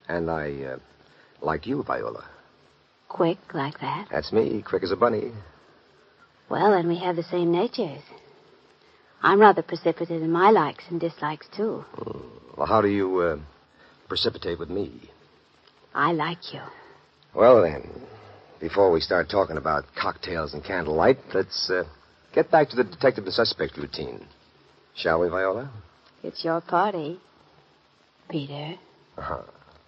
And I like you, Viola. Quick like that? That's me, quick as a bunny. Well, then we have the same natures. I'm rather precipitate in my likes and dislikes, too. Well, how do you precipitate with me? I like you. Well, then, before we start talking about cocktails and candlelight, let's get back to the detective and suspect routine. Shall we, Viola? It's your party, Peter. Uh-huh.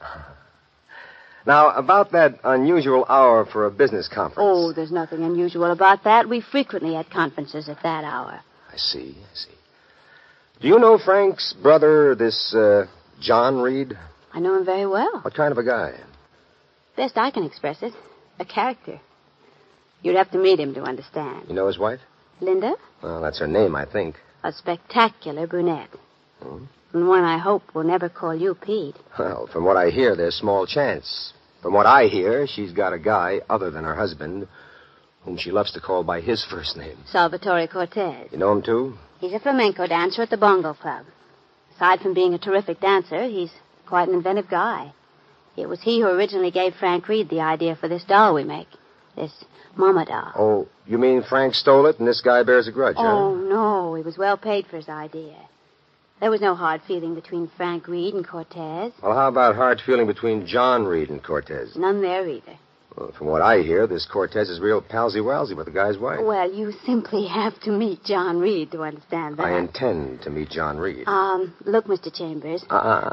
Now, about that unusual hour for a business conference. Oh, there's nothing unusual about that. We frequently had conferences at that hour. I see. Do you know Frank's brother, this John Reed? I know him very well. What kind of a guy? Best I can express it, a character. You'd have to meet him to understand. You know his wife? Linda? Well, that's her name, I think. A spectacular brunette. Hmm? And one I hope will never call you Pete. Well, from what I hear, there's small chance. From what I hear, she's got a guy other than her husband whom she loves to call by his first name. Salvatore Cortez. You know him, too? He's a flamenco dancer at the Bongo Club. Aside from being a terrific dancer, he's quite an inventive guy. It was he who originally gave Frank Reed the idea for this doll we make. This Mama doll. Oh, you mean Frank stole it and this guy bears a grudge, Oh, no. He was well paid for his idea. There was no hard feeling between Frank Reed and Cortez. Well, how about hard feeling between John Reed and Cortez? None there either. Well, from what I hear, this Cortez is real palsy-walsy with the guy's wife. Well, you simply have to meet John Reed to understand that. I intend to meet John Reed. Look, Mr. Chambers.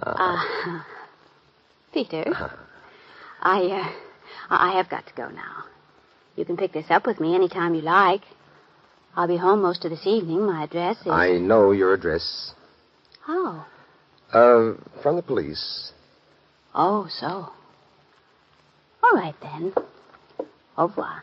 Peter. I have got to go now. You can pick this up with me any time you like. I'll be home most of this evening. My address is... I know your address. How? From the police. Oh, so. All right, then. Au revoir.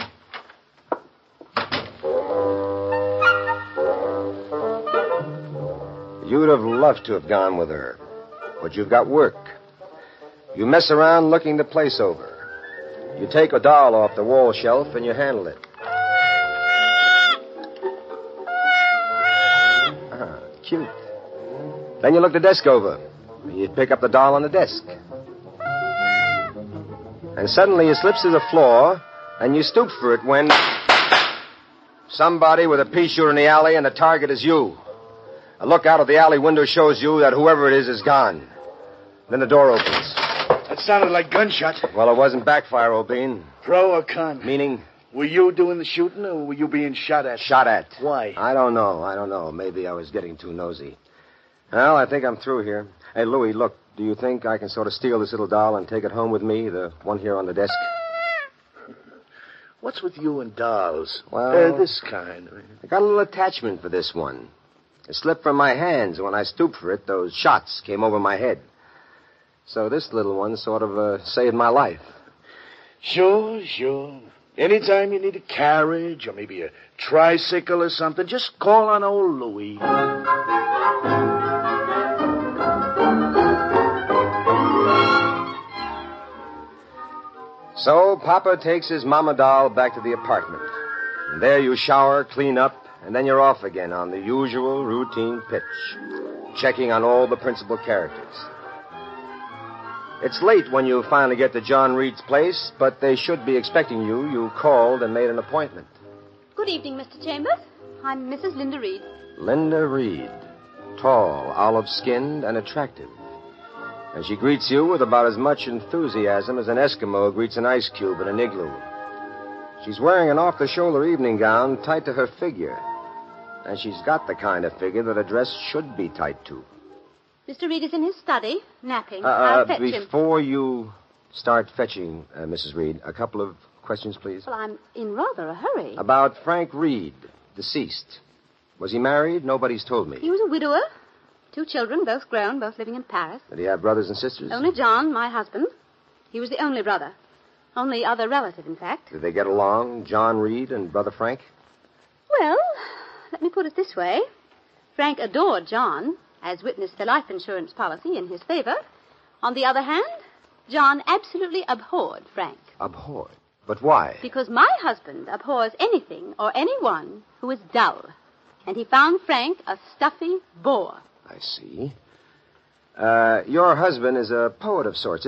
You'd have loved to have gone with her, but you've got work. You mess around looking the place over. You take a doll off the wall shelf and you handle it. Cute. Then you look the desk over. You pick up the doll on the desk. And suddenly it slips to the floor, and you stoop for it when... somebody with a pea shooter in the alley, and the target is you. A look out of the alley window shows you that whoever it is gone. Then the door opens. That sounded like gunshot. Well, it wasn't backfire, O'Bean. Pro or con? Meaning? Were you doing the shooting, or were you being shot at? Shot at. Why? I don't know. Maybe I was getting too nosy. Well, I think I'm through here. Hey, Louie, look, do you think I can sort of steal this little doll and take it home with me, the one here on the desk? What's with you and dolls? Well, this kind. I got a little attachment for this one. It slipped from my hands, and when I stooped for it, those shots came over my head. So this little one sort of saved my life. Sure. Anytime you need a carriage or maybe a tricycle or something, just call on old Louie. So Papa takes his mama doll back to the apartment. And there you shower, clean up, and then you're off again on the usual routine pitch, checking on all the principal characters. It's late when you finally get to John Reed's place, but they should be expecting you. You called and made an appointment. Good evening, Mr. Chambers. I'm Mrs. Linda Reed. Linda Reed. Tall, olive-skinned, and attractive. And she greets you with about as much enthusiasm as an Eskimo greets an ice cube in an igloo. She's wearing an off-the-shoulder evening gown tight to her figure. And she's got the kind of figure that a dress should be tight to. Mr. Reed is in his study, napping. I'll fetch him. Before you start fetching, Mrs. Reed, a couple of questions, please. Well, I'm in rather a hurry. About Frank Reed, deceased. Was he married? Nobody's told me. He was a widower. 2 children, both grown, both living in Paris. Did he have brothers and sisters? Only John, my husband. He was the only brother. Only other relative, in fact. Did they get along, John Reed and Brother Frank? Well, let me put it this way. Frank adored John, as witnessed the life insurance policy in his favor. On the other hand, John absolutely abhorred Frank. Abhorred? But why? Because my husband abhors anything or anyone who is dull. And he found Frank a stuffy bore. I see. Your husband is a poet of sorts,